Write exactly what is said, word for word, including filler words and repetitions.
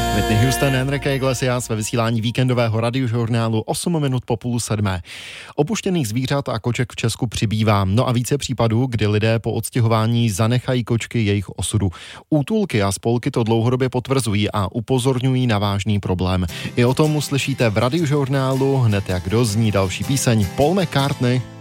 Whitney Houston, Enrique Iglesias ve vysílání víkendového radiožurnálu osm minut po půl sedmé. Opuštěných zvířat a koček v Česku přibývá. No a více případů, kdy lidé po odstěhování zanechají kočky jejich osudu. Útulky a spolky to dlouhodobě potvrzují a upozorňují na vážný problém. I o tom uslyšíte v radiožurnálu hned jak dozní další píseň Paul McCartney.